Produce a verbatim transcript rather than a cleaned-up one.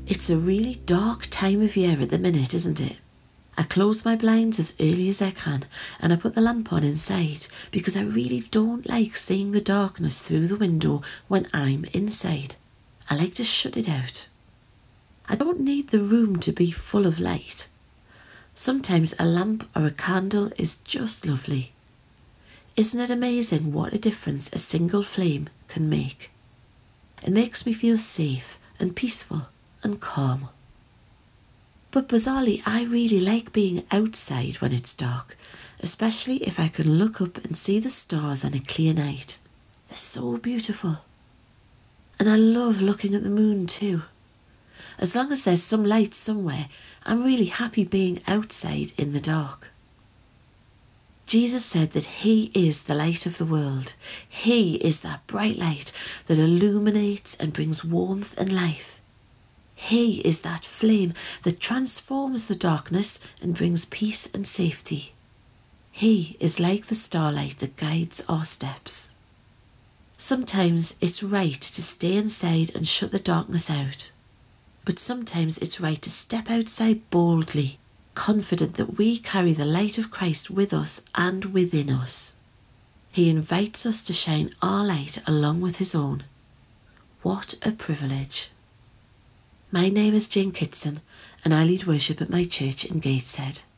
It's a really dark time of year at the minute, isn't it? I close my blinds as early as I can and I put the lamp on inside because I really don't like seeing the darkness through the window when I'm inside. I like to shut it out. I don't need the room to be full of light. Sometimes a lamp or a candle is just lovely. Isn't it amazing what a difference a single flame can make? It makes me feel safe and peaceful and calm. But bizarrely, I really like being outside when it's dark, especially if I can look up and see the stars on a clear night. They're so beautiful. And I love looking at the moon too. As long as there's some light somewhere, I'm really happy being outside in the dark. Jesus said that he is the light of the world. He is that bright light that illuminates and brings warmth and life. He is that flame that transforms the darkness and brings peace and safety. He is like the starlight that guides our steps. Sometimes it's right to stay inside and shut the darkness out. But sometimes it's right to step outside boldly, confident that we carry the light of Christ with us and within us. He invites us to shine our light along with his own. What a privilege. My name is Jane Kitson and I lead worship at my church in Gateshead.